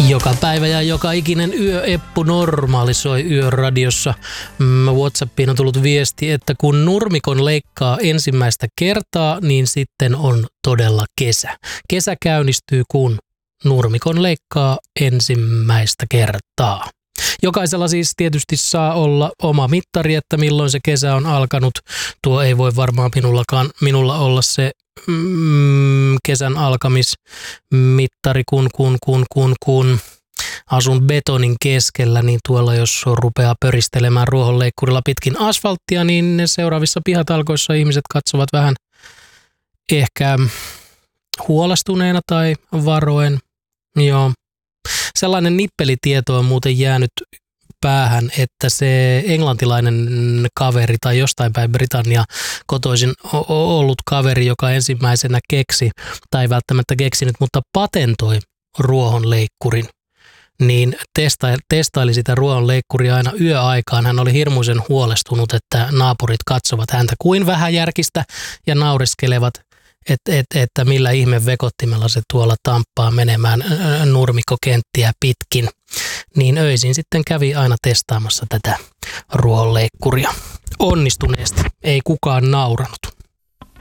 Joka päivä ja joka ikinen yö Eppu normalisoi Yöradiossa. WhatsAppiin on tullut viesti, että kun nurmikon leikkaa ensimmäistä kertaa, niin sitten on todella kesä. Kesä käynnistyy, kun nurmikon leikkaa ensimmäistä kertaa. Jokaisella siis tietysti saa olla oma mittari, että milloin se kesä on alkanut. Tuo ei voi varmaan minulla olla se kesän alkamismittari, kun asun betonin keskellä, niin tuolla jos rupeaa pöristelemään ruohonleikkurilla pitkin asfalttia, niin seuraavissa pihatalkoissa ihmiset katsovat vähän ehkä huolestuneena tai varoen. Joo. Sellainen nippelitieto on muuten jäänyt päähän, että se englantilainen kaveri tai jostain päin Britannia kotoisin ollut kaveri, joka ensimmäisenä keksi, tai ei välttämättä keksinyt, mutta patentoi ruohonleikkurin, niin testaili sitä ruohonleikkuria aina yöaikaan. Hän oli hirmuisen huolestunut, että naapurit katsovat häntä kuin vähäjärkistä ja naureskelevat, että millä ihme vekottimella se tuolla tamppaa menemään nurmikkokenttiä pitkin. Niin öisin sitten kävi aina testaamassa tätä ruohonleikkuria. Onnistuneesti, ei kukaan nauranut.